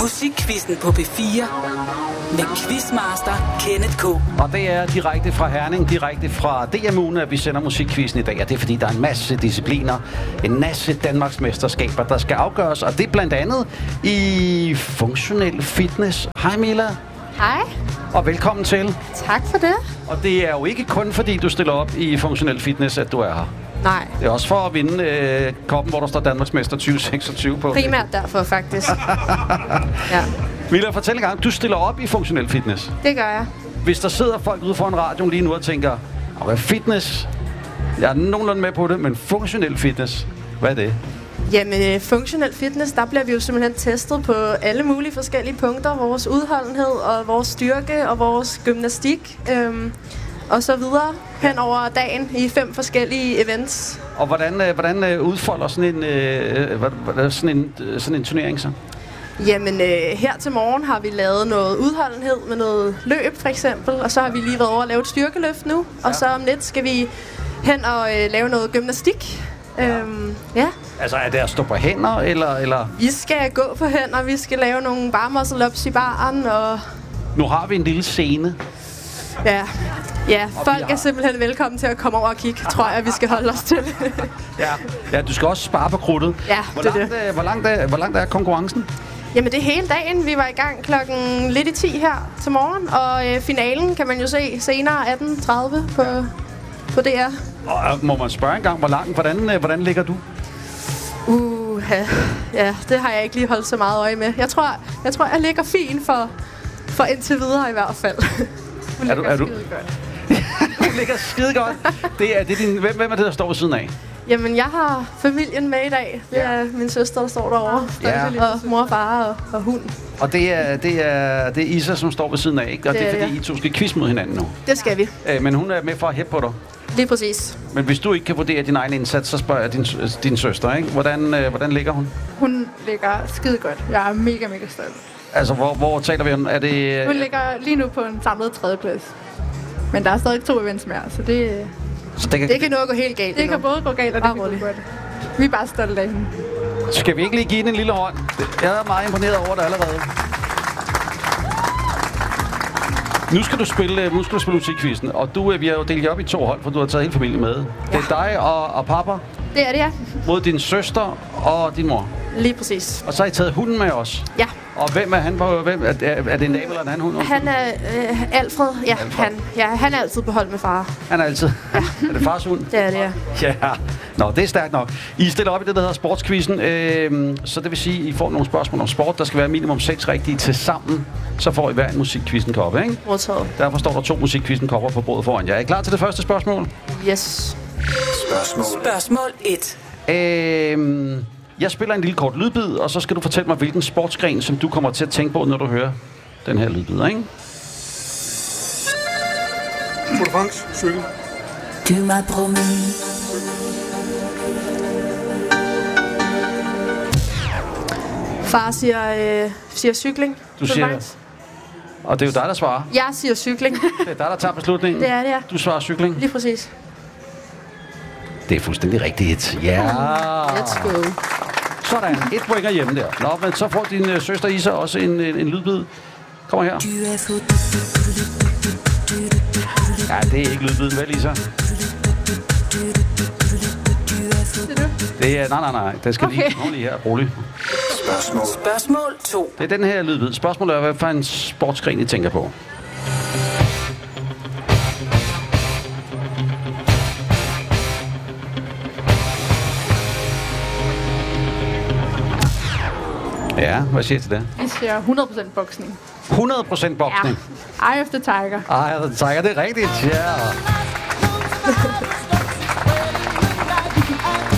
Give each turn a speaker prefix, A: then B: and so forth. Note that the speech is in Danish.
A: Musikquizzen på P4 med Quizmaster Kenneth K.
B: Og det er direkte fra Herning, direkte fra DM-ugen, at vi sender musikquizzen i dag. Og det er fordi, der er en masse discipliner, en masse Danmarksmesterskaber, der skal afgøres. Og det er blandt andet i funktionel fitness. Hej Mila.
C: Hej.
B: Og velkommen til.
C: Tak for det.
B: Og det er jo ikke kun fordi, du stiller op i funktionel fitness, at du er her.
C: Nej.
B: Det er også for at vinde koppen, hvor der står Danmarksmester 2026 på.
C: Primært derfor, faktisk. Ja.
B: Mila, fortæl en gang. Du stiller op i funktionel fitness.
C: Det gør jeg.
B: Hvis der sidder folk ude foran radioen lige nu og tænker, hvad fitness? Jeg er nogenlunde med på det, men funktionel fitness, hvad er det?
C: Jamen, funktionel fitness, der bliver vi jo simpelthen testet på alle mulige forskellige punkter. Vores udholdenhed og vores styrke og vores gymnastik og så videre hen over dagen i 5 forskellige events.
B: Og hvordan udfolder sådan en turnering så?
C: Jamen, her til morgen har vi lavet noget udholdenhed med noget løb, for eksempel. Og så har vi lige været over at lave et styrkeløft nu. Ja. Og så om lidt skal vi hen og lave noget gymnastik. Ja.
B: Altså, er det at stå på hænder, eller?
C: Vi skal gå på hænder, vi skal lave nogle bar muscle ups i baren, og...
B: Nu har vi en lille scene.
C: Ja, folk er simpelthen velkommen til at komme over og kigge, tror jeg, vi skal holde os til.
B: Ja, du skal også spare på krudtet.
C: Ja,
B: Hvor langt er konkurrencen?
C: Jamen, det er hele dagen. Vi var i gang klokken lidt i 10 her til morgen, og finalen kan man jo se senere 18.30 på DR.
B: Og må man spørge engang, hvordan ligger du?
C: Ja, det har jeg ikke lige holdt så meget øje med. Jeg tror, jeg ligger fint for indtil videre i hvert fald.
B: Hun ligger skide godt. Hun ligger skide godt. Hvem er det, der står ved siden af?
C: Jamen, jeg har familien med i dag. Det er min søster, der står derovre. Ja. Og mor og far og hund.
B: Og det er Isa, som står ved siden af, ikke? Og det er fordi, I to skal quiz mod hinanden nu.
C: Det skal vi.
B: Men hun er med for at hæppe på dig.
C: Lige præcis.
B: Men hvis du ikke kan vurdere din egen indsats, så spørger jeg din søster, ikke? Hvordan ligger hun?
D: Hun ligger skide godt. Jeg er mega, mega stolt.
B: Altså, hvor taler vi om? Er det...
D: Hun ligger lige nu på en samlet 3. plads. Men der er stadig 2 events mere, så det...
C: Så det kan noget gå helt galt.
D: Det kan både gå galt, og det kan gå godt. Vi er bare stolte af hende.
B: Skal vi ikke lige give hende en lille hånd? Jeg er meget imponeret over det allerede. Nu skal du spille musikquizzen, og vi har jo delt jer op i 2 hold, for du har taget hele familien med. Ja. Det er dig og pappa.
C: Det er det, ja.
B: Mod din søster og din mor.
C: Lige præcis.
B: Og så har I taget hunden med os.
C: Ja.
B: Og hvem er han på? Er det en nabo eller en anden hund?
C: Han er Alfred. Ja, Alfred. Han er altid på hold med far.
B: Han er altid? Ja. Er det fars hund?
C: Det er det, ja.
B: Ja. Nå, det er stærkt nok. I stiller op i det, der hedder sportsquizzen. Så det vil sige, at I får nogle spørgsmål om sport. Der skal være minimum 6 rigtige til sammen. Så får I hver en musikquizzen-koppe, ikke?
C: Modtaget.
B: Derfor står der 2 musikquizzen-kopper på bordet foran jer. Er I klar til det første spørgsmål?
C: Yes.
A: Spørgsmål 1.
B: Jeg spiller en lille kort lydbid, og så skal du fortælle mig, hvilken sportsgren, som du kommer til at tænke på, når du hører den her lydbid, ikke?
E: Tour de France, cykel.
A: Du m'as promis.
C: Far siger cykling.
B: Du siger... Og det er jo dig, der svarer.
C: Jeg siger cykling.
B: Det er dig, der tager beslutningen.
C: Det er det, ja.
B: Du svarer cykling.
C: Lige præcis.
B: Det er fuldstændig rigtigt. Ja.
C: Let's go.
B: Sådan. 1 point hjemme der. Nå, men så får din søster Isa også en lydbid. Kommer her. Ja, det er ikke lydbiden, vel, Isa? Det er... Nej. Det skal lige her. Rolig.
A: Spørgsmål 2.
B: Det er den her lydbid. Spørgsmålet er, hvad for en sportsgren I tænker på? Ja, hvad siger I til det?
D: Vi siger 100% boksning.
B: 100% boksning?
D: Ja. Eye of the Tiger.
B: Eye of the Tiger, det er rigtigt, ja.